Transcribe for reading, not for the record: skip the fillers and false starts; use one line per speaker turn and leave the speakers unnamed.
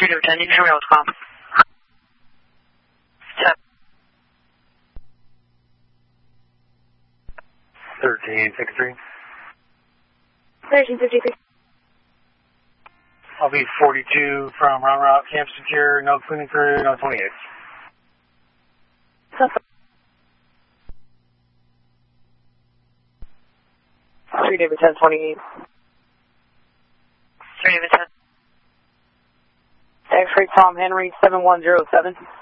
3 David 10, you can hear me, what's calm.
1353.
1353.
I'll be 42 from Round Route, Camp Secure, no cleaning crew, no 28.
3 David 10, 28. 3 David 10. X-ray Tom Henry 7107.